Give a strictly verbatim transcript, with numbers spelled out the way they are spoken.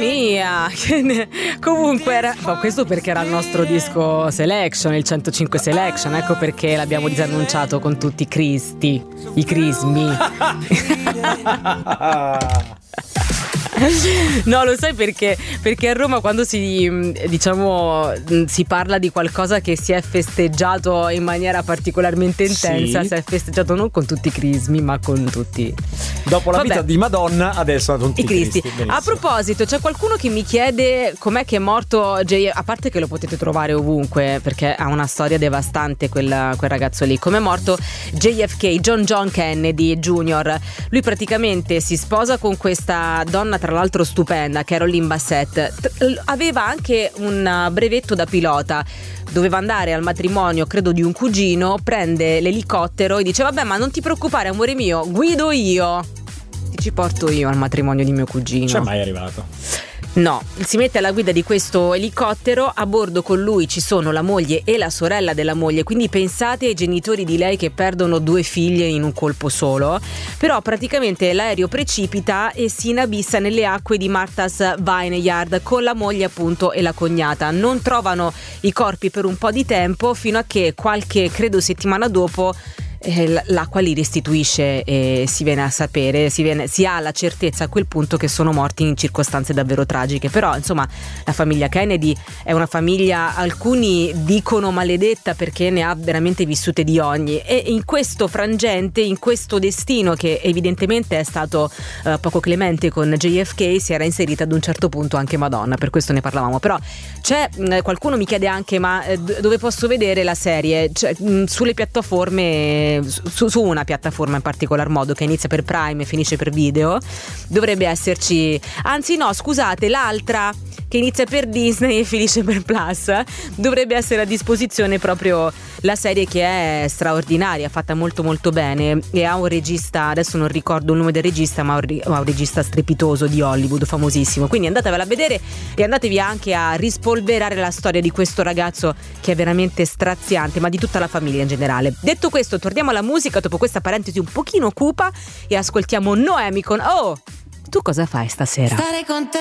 mia. Comunque era, ma questo perché era il nostro disco Selection, il centocinque Selection, ecco perché l'abbiamo disannunciato con tutti i cristi, i crismi. No, lo sai perché? Perché a Roma quando si, diciamo, si parla di qualcosa che si è festeggiato in maniera particolarmente intensa, sì. Si è festeggiato non con tutti i crismi, ma con tutti. Dopo la Vabbè. vita di Madonna, adesso tutti i cristi. cristi. A proposito, c'è qualcuno che mi chiede com'è che è morto J F K, a parte che lo potete trovare ovunque, perché ha una storia devastante quel, quel ragazzo lì. Com'è morto J F K, John John Kennedy Junior Lui praticamente si sposa con questa donna, tra l'altro stupenda, Caroline Bassett. Aveva anche un brevetto da pilota, doveva andare al matrimonio credo di un cugino, prende l'elicottero e dice vabbè, ma non ti preoccupare amore mio, guido io, ti ci porto io al matrimonio di mio cugino. C'è mai arrivato? No, si mette alla guida di questo elicottero, a bordo con lui ci sono la moglie e la sorella della moglie, quindi pensate ai genitori di lei che perdono due figlie in un colpo solo. Però praticamente l'aereo precipita e si inabissa nelle acque di Martha's Vineyard con la moglie appunto e la cognata. Non trovano i corpi per un po' di tempo, fino a che qualche, credo settimana dopo, l'acqua li restituisce e si viene a sapere, si, viene, si ha la certezza a quel punto che sono morti in circostanze davvero tragiche. Però insomma la famiglia Kennedy è una famiglia, alcuni dicono maledetta, perché ne ha veramente vissute di ogni, e in questo frangente, in questo destino che evidentemente è stato uh, poco clemente con J F K, si era inserita ad un certo punto anche Madonna, per questo ne parlavamo. Però c'è uh, qualcuno mi chiede anche ma uh, dove posso vedere la serie? Cioè, mh, sulle piattaforme, Su, su una piattaforma in particolar modo che inizia per Prime e finisce per Video, dovrebbe esserci, anzi no scusate, l'altra che inizia per Disney e finisce per Plus, dovrebbe essere a disposizione proprio la serie, che è straordinaria, fatta molto molto bene e ha un regista, adesso non ricordo il nome del regista, ma ha un regista strepitoso di Hollywood, famosissimo, quindi andatevela a vedere e andatevi anche a rispolverare la storia di questo ragazzo che è veramente straziante, ma di tutta la famiglia in generale. Detto questo, torniamo alla musica dopo questa parentesi un pochino cupa e ascoltiamo Noemi con Oh, tu cosa fai stasera? Stare con te